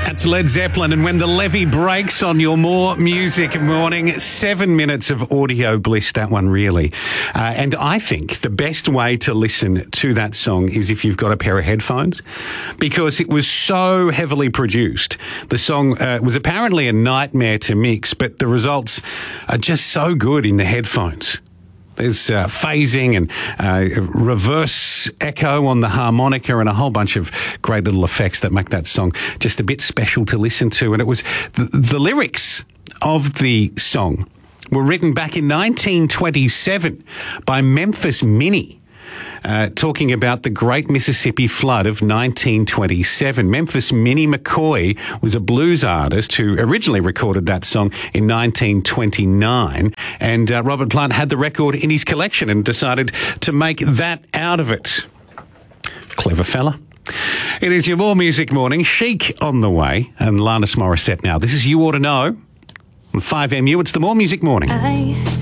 That's Led Zeppelin, and when the levee breaks on your More Music Morning, 7 minutes of audio bliss, that one really. And I think the best way to listen to that song is if you've got a pair of headphones, because it was so heavily produced. The song was apparently a nightmare to mix, but the results are just so good in the headphones. There's phasing and reverse echo on the harmonica and a whole bunch of great little effects that make that song just a bit special to listen to. And it was the lyrics of the song were written back in 1927 by Memphis Minnie. Talking about the Great Mississippi Flood of 1927. Memphis Minnie McCoy was a blues artist who originally recorded that song in 1929, and Robert Plant had the record in his collection and decided to make that out of it. Clever fella. It is your More Music Morning. Chic on the way, and Alanis Morissette now. This is You Ought to Know. On 5MU, it's the More Music Morning.